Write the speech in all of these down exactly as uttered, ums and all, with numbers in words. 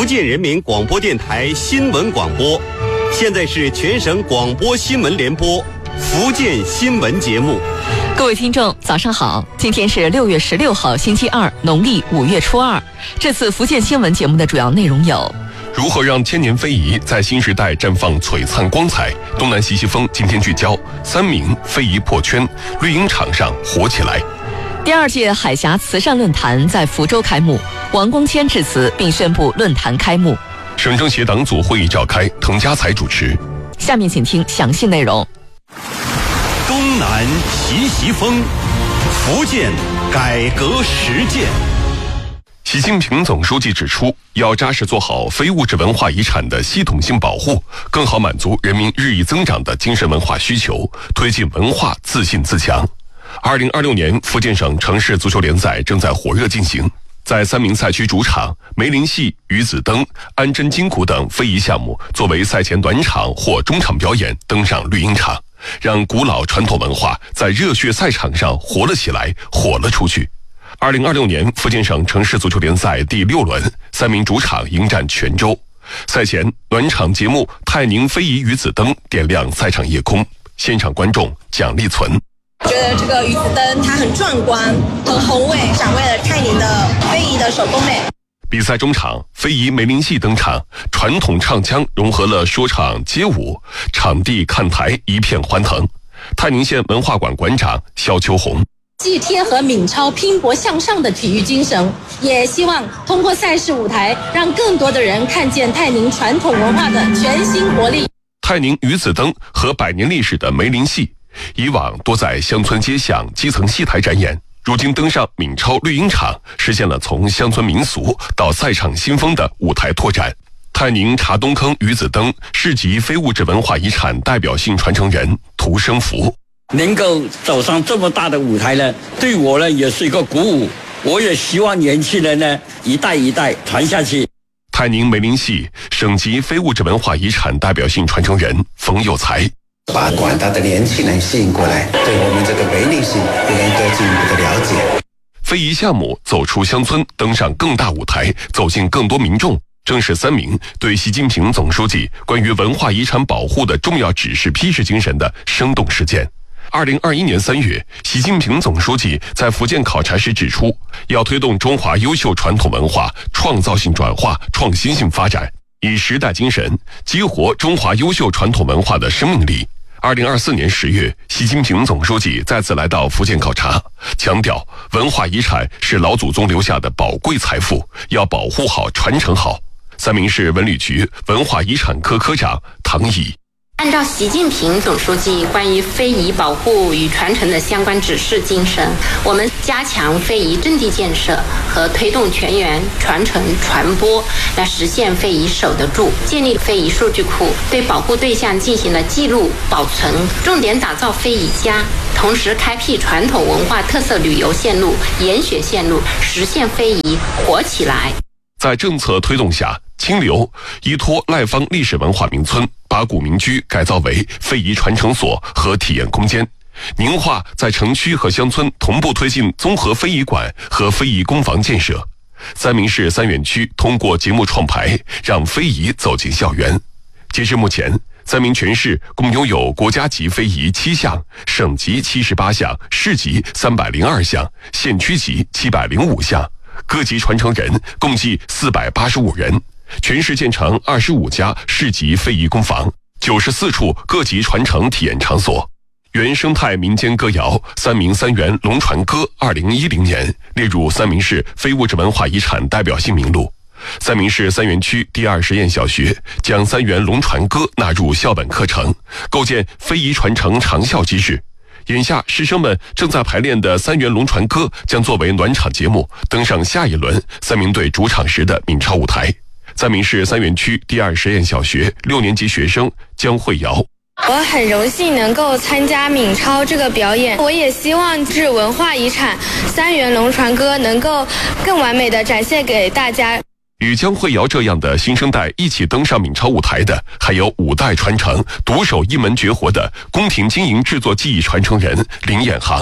福建人民广播电台新闻广播，现在是全省广播新闻联播福建新闻节目。 各位听众早上好，今天是六月十六号星期二，农历五月初二。这次福建新闻节目的主要内容有： 如何让千年非遗在新时代绽放璀璨光彩？东南西西风今天聚焦三名非遗破圈，绿茵场上火起来。 第二届海峡慈善论坛在福州开幕，王光谦致辞并宣布论坛开幕。 省政协党组会议召开，滕家才主持。 下面请听详细内容。 东南习习风，福建改革实践。 习近平总书记指出，要扎实做好非物质文化遗产的系统性保护，更好满足人民日益增长的精神文化需求，推进文化自信自强。二零二六年福建省城市足球联赛正在火热进行，在三名赛区主场梅林戏、鱼子灯、安贞金鼓等非遗项目作为赛前短场或中场表演登上绿茵场，让古老传统文化在热血赛场上活了起来，火了出去。二零二六年福建省城市足球联赛第六轮，三名主场迎战泉州。赛前暖场节目泰宁非遗鱼子灯点亮赛场夜空，现场观众蒋立存觉得这个鱼子灯它很壮观，很宏伟，展现了泰宁的非遗的手工美。 比赛中场，非遗梅林戏登场，传统唱腔融合了说唱街舞，场地看台一片欢腾。泰宁县文化馆馆长肖秋红既贴合闽超拼搏向上的体育精神，也希望通过赛事舞台，让更多的人看见泰宁传统文化的全新活力。 泰宁鱼子灯和百年历史的梅林戏，以往多在乡村街巷基层戏台展演，如今登上闽超绿茵场，实现了从乡村民俗到赛场新风的舞台拓展。泰宁茶东坑鱼子灯市级非物质文化遗产代表性传承人涂生福， 能够走上这么大的舞台呢，对我呢也是一个鼓舞。我也希望年轻人呢一代一代传下去。 泰宁梅林戏省级非物质文化遗产代表性传承人冯有才， 把广大的年轻人吸引过来，对我们这个梅林戏有一个进一步的了解。 非遗项目走出乡村，登上更大舞台，走进更多民众，正是三名对习近平总书记关于文化遗产保护的重要指示批示精神的生动实践。二零二一年三月，习近平总书记在福建考察时指出，要推动中华优秀传统文化创造性转化、创新性发展，以时代精神激活中华优秀传统文化的生命力。二零二四年十月，习近平总书记再次来到福建考察，强调文化遗产是老祖宗留下的宝贵财富，要保护好、传承好。三明市文旅局文化遗产科科长唐乙， 按照习近平总书记关于非遗保护与传承的相关指示精神，我们加强非遗阵地建设和推动全员传承传播，来实现非遗守得住，建立非遗数据库，对保护对象进行了记录保存，重点打造非遗家，同时开辟传统文化特色旅游线路、研学线路，实现非遗活起来。 在政策推动下，清流依托赖坊历史文化名村，把古民居改造为非遗传承所和体验空间。宁化在城区和乡村同步推进综合非遗馆和非遗工坊建设。三明市三园区通过节目创牌，让非遗走进校园。截至目前，三明全市共拥有国家级非遗七项，省级七十八项，市级三百零二项，县区级七百零五项。各级传承人共计四百八十五人，全市建成二十五家市级非遗工坊，九十四处各级传承体验场所。原生态民间歌谣三明三元龙船歌二零一零年列入三明市非物质文化遗产代表性名录。三明市三元区第二实验小学将三元龙船歌纳入校本课程，构建非遗传承长效机制。眼下师生们正在排练的三元龙船歌将作为暖场节目登上下一轮三明队主场时的闽超舞台。三明市三元区第二实验小学六年级学生江慧瑶， 我很荣幸能够参加闽超这个表演，我也希望这文化遗产三元龙船歌能够更完美的展现给大家。 与江慧瑶这样的新生代一起登上闽超舞台的，还有五代传承、独守一门绝活的宫廷经营制作技艺传承人林彦航。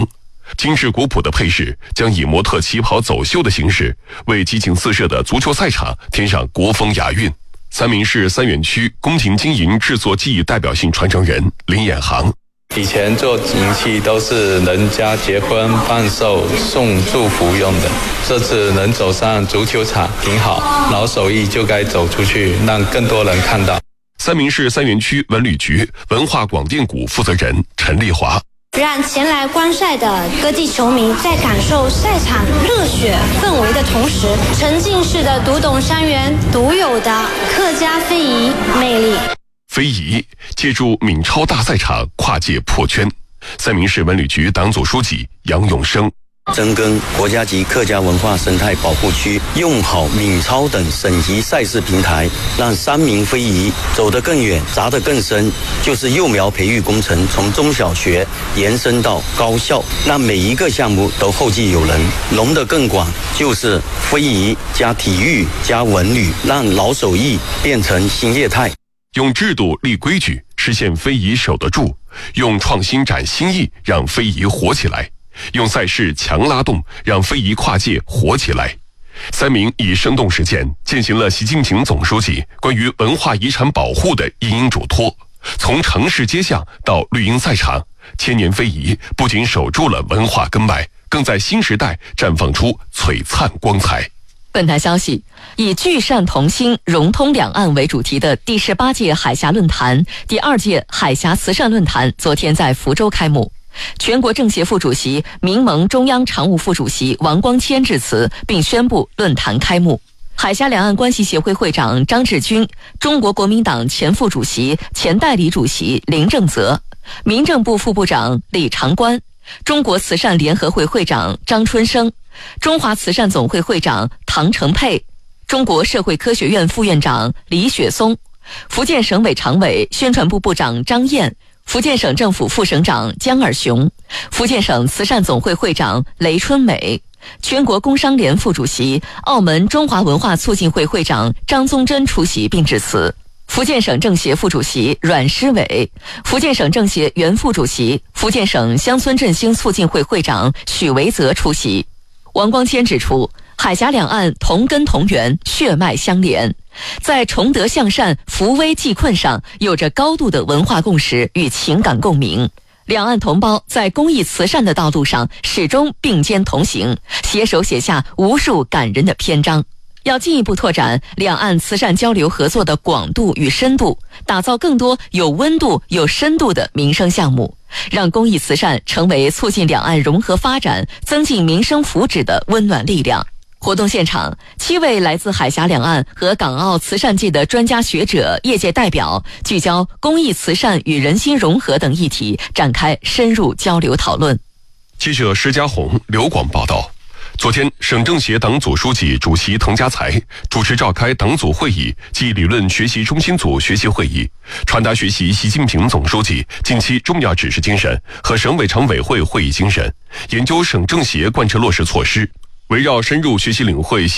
精致古朴的配饰将以模特旗袍走秀的形式，为激情四射的足球赛场添上国风雅韵。三明市三元区宫廷金银制作技艺代表性传承人林衍航。 以前做银器都是人家结婚办寿送祝福用的，这次能走上足球场挺好，老手艺就该走出去，让更多人看到。 三明市三元区文旅局文化广电股负责人陈丽华， 让前来观赛的各地球迷在感受赛场热血氛围的同时，沉浸式的读懂三元独有的客家非遗魅力。 非遗借助闽超大赛场跨界破圈。三明市文旅局党组书记杨永生， 深耕国家级客家文化生态保护区，用好闽超等省级赛事平台，让三明非遗走得更远，扎得更深，就是幼苗培育工程从中小学延伸到高校，让每一个项目都后继有人，融得更广，就是非遗加体育加文旅，让老手艺变成新业态。 用制度立规矩，实现非遗守得住；用创新展新意，让非遗活起来；用赛事强拉动，让非遗跨界活起来。三明以生动实践践行了习近平总书记关于文化遗产保护的一应嘱托，从城市街巷到绿荫赛场，千年非遗不仅守住了文化根脉，更在新时代绽放出璀璨光彩。 本台消息，以聚善同心、融通两岸为主题的第十八届海峡论坛、第二届海峡慈善论坛昨天在福州开幕。全国政协副主席、民盟中央常务副主席王光谦致辞，并宣布论坛开幕。海峡两岸关系协会会长张志军、中国国民党前副主席、前代理主席林正泽、民政部副部长李长官、中国慈善联合会会长张春生、中华慈善总会会长唐成佩、中国社会科学院副院长李雪松、福建省委常委、宣传部部长张燕、福建省政府副省长江尔雄、福建省慈善总会会长雷春美、全国工商联副主席、澳门中华文化促进会会长张宗珍出席并致辞。福建省政协副主席阮诗伟、福建省政协原副主席、福建省乡村振兴促进会会长许维泽出席。王光谦指出，海峡两岸同根同源，血脉相连，在崇德向善、扶危济困上有着高度的文化共识与情感共鸣。两岸同胞在公益慈善的道路上始终并肩同行，携手写下无数感人的篇章。要进一步拓展两岸慈善交流合作的广度与深度，打造更多有温度、有深度的民生项目，让公益慈善成为促进两岸融合发展、增进民生福祉的温暖力量。活动现场，七位来自海峡两岸和港澳慈善界的专家学者、业界代表，聚焦公益慈善与人心融合等议题，展开深入交流讨论。 记者施家红、刘广报道。昨天，省政协党组书记、主席滕家才主持召开党组会议暨理论学习中心组学习会议，传达学习习近平总书记近期重要指示精神和省委常委会会议精神，研究省政协贯彻落实措施，围绕深入学习领会